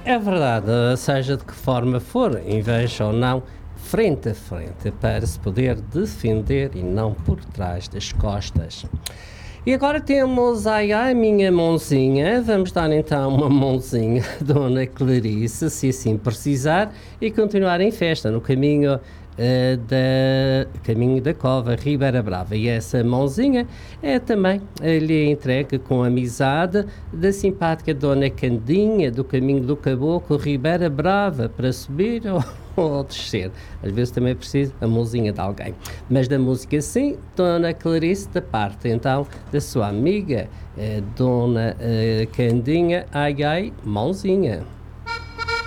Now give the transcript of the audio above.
É verdade, seja de que forma for, inveja ou não, frente a frente, para se poder defender e não por trás das costas. E agora temos, ai ai, minha mãozinha, vamos dar então uma mãozinha a Dona Clarice, se assim precisar, e continuar em festa no caminho da Cova, Ribeira Brava. E essa mãozinha é também lhe entregue com amizade da simpática Dona Candinha, do caminho do Caboclo, Ribeira Brava, para subir ou descer. Às vezes também é preciso a mãozinha de alguém. Mas da música sim, Dona Clarice, da parte então da sua amiga, Dona Candinha, ai ai, mãozinha.